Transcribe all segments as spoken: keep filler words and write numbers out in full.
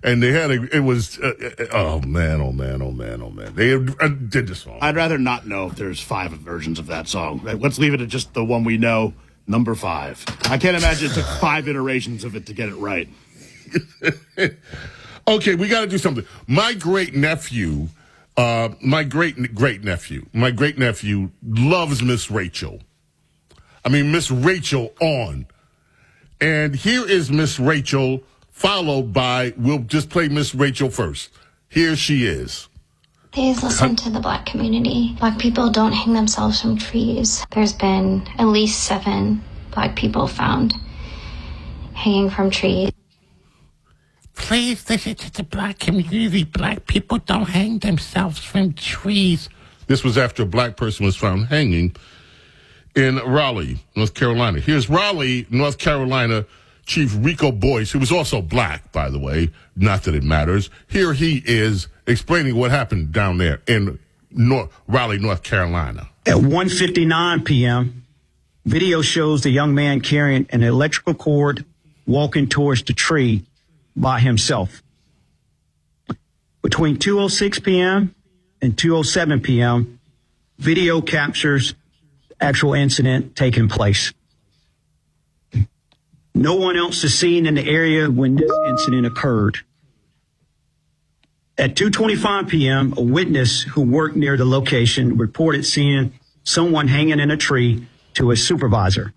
And they had a, it was, uh, oh man, oh man, oh man, oh man. They uh, did the song. I'd rather not know if there's five versions of that song. Let's leave it at just the one we know, number five. I can't imagine it took five iterations of it to get it right. Okay, we got to do something. My great nephew, uh, my great great nephew, my great nephew loves Miss Rachel. I mean, Miss Rachel on. And here is Miss Rachel, followed by, we'll just play Miss Rachel first. Here she is. Please listen to the Black community. Black people don't hang themselves from trees. There's been at least seven Black people found hanging from trees. Please listen to the Black community. Black people don't hang themselves from trees. This was after a black person was found hanging in Raleigh, North Carolina. Here's Raleigh, North Carolina Chief Rico Boyce, who was also black, by the way. Not that it matters. Here he is explaining what happened down there in North, Raleigh, North Carolina. At one fifty-nine p.m., video shows the young man carrying an electrical cord walking towards the tree by himself. Between two oh six p.m. and two oh seven p.m., video captures actual incident taking place. No one else is seen in the area when this incident occurred. At two twenty-five p.m., a witness who worked near the location reported seeing someone hanging in a tree to his supervisor.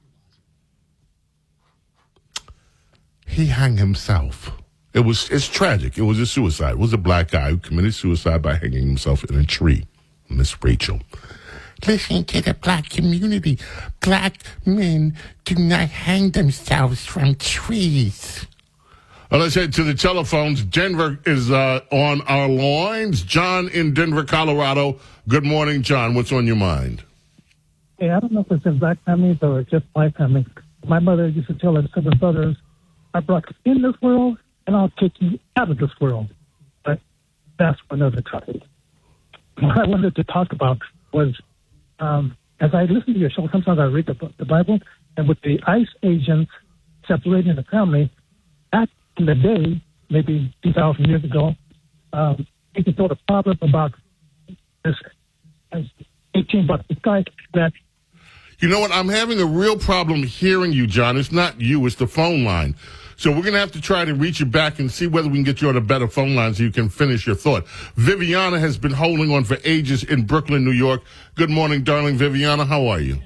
He hung himself. It was, it's tragic. It was a suicide. It was a black guy who committed suicide by hanging himself in a tree. Miss Rachel. Listen to the Black community. Black men do not hang themselves from trees. Well, let's head to the telephones. Denver is uh, on our lines. John in Denver, Colorado. Good morning, John. What's on your mind? Hey, I don't know if it's in black families or just white families. My mother used to tell her seven brothers, I brought you in this world, and I'll take you out of this world. But that's another topic. What I wanted to talk about was, um, as I listen to your show, sometimes I read the, the Bible, and with the ICE agents separating the family, back in the day, maybe two thousand years ago, um, you can throw the proverb about this eighteen bucks. This guy that. You know what? I'm having a real problem hearing you, John. It's not you. It's the phone line. So we're going to have to try to reach you back and see whether we can get you on a better phone line so you can finish your thought. Viviana has been holding on for ages in Brooklyn, New York. Good morning, darling Viviana. How are you?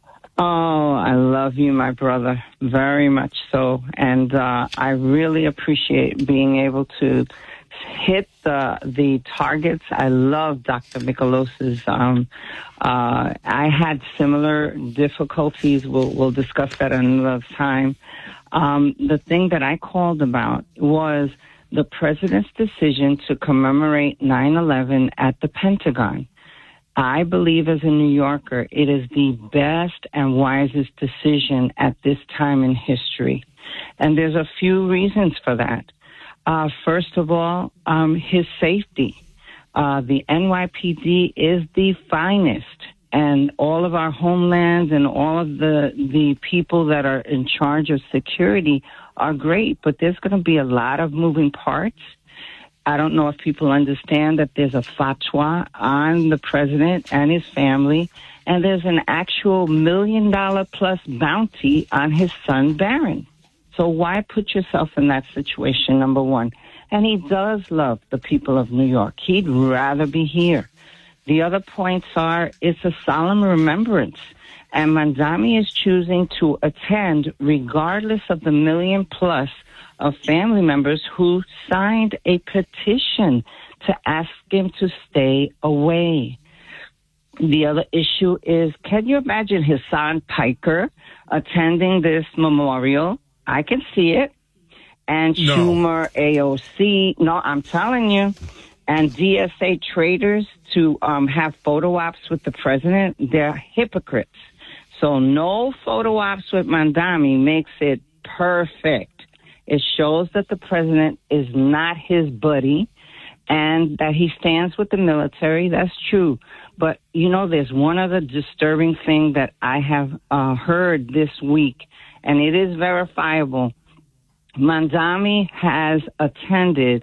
Oh, I love you, my brother, very much so. And uh, I really appreciate being able to hit the the targets. I love Doctor Mikelos's. Um, uh, I had similar difficulties. We'll, we'll discuss that another time. Um, the thing that I called about was the president's decision to commemorate nine eleven at the Pentagon. I believe as a New Yorker, it is the best and wisest decision at this time in history. And there's a few reasons for that. Uh, first of all, um, his safety. Uh, the N Y P D is the finest. And all of our homelands and all of the, the people that are in charge of security are great, but there's going to be a lot of moving parts. I don't know if people understand that there's a fatwa on the president and his family, and there's an actual million dollar plus bounty on his son, Barron. So why put yourself in that situation, number one? And he does love the people of New York. He'd rather be here. The other points are, it's a solemn remembrance, and Mamdani is choosing to attend regardless of the million plus of family members who signed a petition to ask him to stay away. The other issue is, can you imagine Hassan Piker attending this memorial? I can see it. And No. Schumer, A O C, no, I'm telling you. And D S A traders to um, have photo ops with the president, they're hypocrites. So no photo ops with Mamdani makes it perfect. It shows that the president is not his buddy and that he stands with the military. That's true. But, you know, there's one other disturbing thing that I have uh, heard this week, and it is verifiable. Mamdani has attended